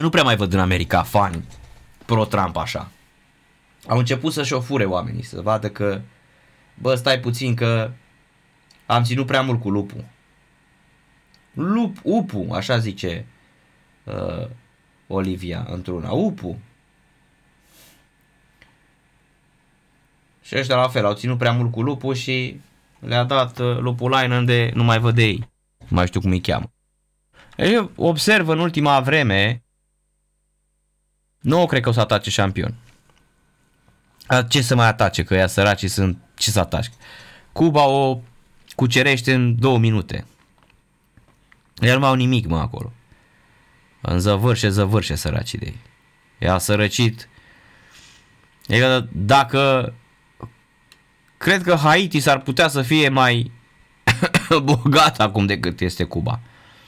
Nu prea mai văd în America fani pro-Trump așa. Au început să-și o fure oamenii, să vadă că, bă, stai puțin că am ținut prea mult cu lupul. Upu, așa zice Olivia într-una. Upu. Și ăștia la fel, au ținut prea mult cu lupul și le-a dat lupul Linen de nu mai văd de ei. Nu mai știu cum îi cheamă. Eu observ în ultima vreme, nu cred că o să atace șampion. Ce să mai atace, că ea săracii sunt, ce să atace? Cuba o cucerește în 2 minute. Ea nu mai au nimic, mă, acolo. În zăvârșe săracii de ei. Ea a sărăcit. Dacă cred că Haiti s-ar putea să fie mai bogat acum decât este Cuba.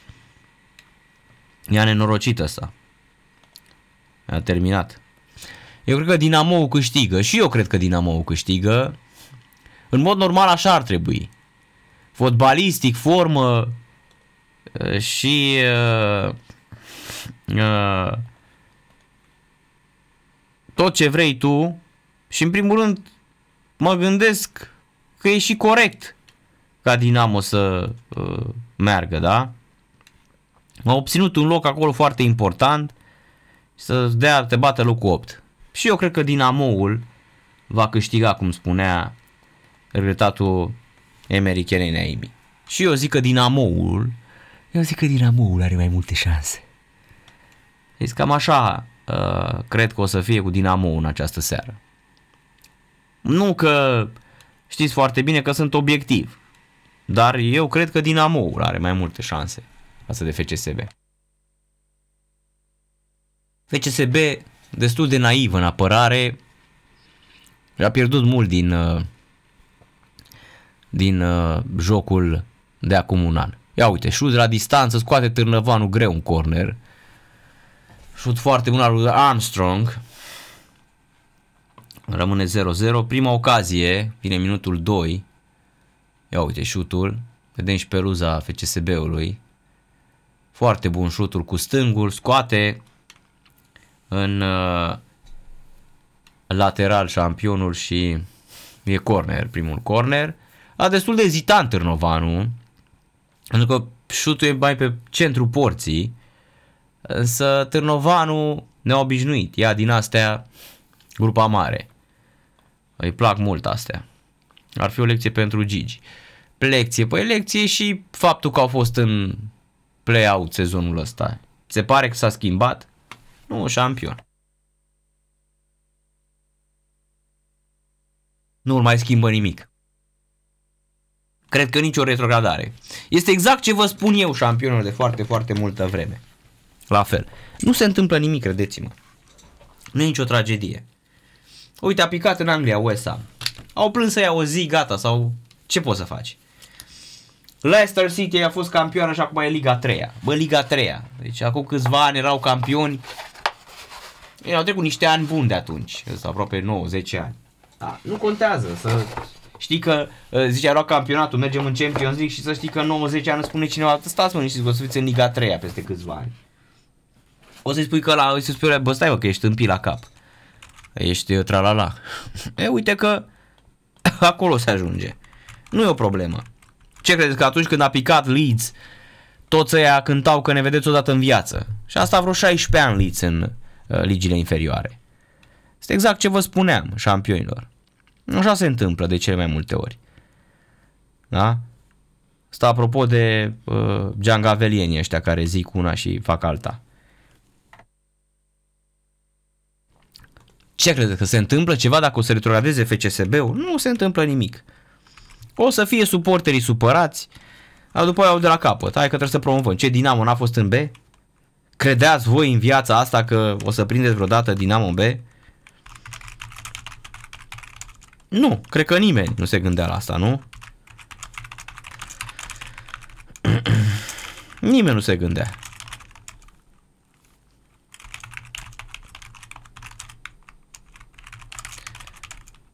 E nenorocit ăsta. A terminat. Eu cred că Dinamo câștigă. Și eu cred că Dinamo câștigă. În mod normal așa ar trebui. Fotbalistic, formă și tot ce vrei tu. Și în primul rând mă gândesc că e și corect ca Dinamo să meargă, da? A obținut un loc acolo foarte important și să te bată locul 8. Și eu cred că Dinamoul va câștiga, cum spunea regretatul Emery Kenenyaimi. Și eu zic că Dinamoul are mai multe șanse. Deci cam așa cred că o să fie cu Dinamo în această seară. Nu că știți foarte bine că sunt obiectiv, dar eu cred că Dinamoul are mai multe șanse față de FCSB. FCSB destul de naiv în apărare, a pierdut mult din jocul de acum un an. Ia uite, șut de la distanță, scoate Târnăvanu greu un corner. Șut foarte bun al lui Armstrong. Rămâne 0-0. Prima ocazie vine minutul 2. Ia uite șutul. Vedem și peluza FCSB-ului. Foarte bun șutul cu stângul. Scoate în lateral șampionul și e corner, primul corner. A destul de ezitant Târnăvanu, pentru că șutul e mai pe centrul porții, însă Târnăvanu ne-a obișnuit. Ia din astea grupa mare. Îi plac mult astea. Ar fi o lecție pentru Gigi. Lecție și faptul că au fost în play-out sezonul ăsta. Se pare că s-a schimbat? Nu, șampion. Nu mai schimbă nimic. Cred că nicio retrogradare. Este exact ce vă spun eu, șampionul, de foarte, foarte multă vreme. La fel. Nu se întâmplă nimic, credeți-mă. Nu e nicio tragedie. Uite, a picat în Anglia West Ham. Au plâns să ia o zi, gata, sau ce poți să faci? Leicester City a fost campioană și acum e Liga 3-a. Bă, Liga 3-a. Deci acum câțiva ani erau campioni. Ei, au trecut niște ani buni de atunci. Sau aproape 9-10 ani. Da, nu contează să știi că zicea luat campionatul, mergem în Champions League și să știi că în 90 ani îți spune cineva, stați mă, știți că o să fiți în Liga 3-a peste câțiva ani. O să-i spui că o să spui, bă, stai mă, că ești tâmpit la cap. Ești tralala. Uite că acolo se ajunge. Nu e o problemă. Ce credeți, că atunci când a picat Leeds, toți ăia cântau că ne vedeți odată în viață? Și asta vreo 16 ani Leeds în ligile inferioare. Este exact ce vă spuneam, șampionilor. Așa se întâmplă de cele mai multe ori. Da? Asta apropo de giangavelienii ăștia care zic una și fac alta. Ce credeți, că se întâmplă ceva dacă o să retrogradeze FCSB-ul? Nu se întâmplă nimic. O să fie suporterii supărați, dar după aia au de la capăt. Hai că trebuie să promovăm. Ce, Dinamo n-a fost în B? Credeați voi în viața asta că o să prindeți vreodată Dinamo în B? Nu, cred că nimeni nu se gândea la asta, nu? Nimeni nu se gândea.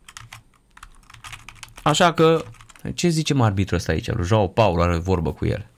Așa că, ce zicem arbitrul ăsta aici? Lui João Paulo are vorbă cu el.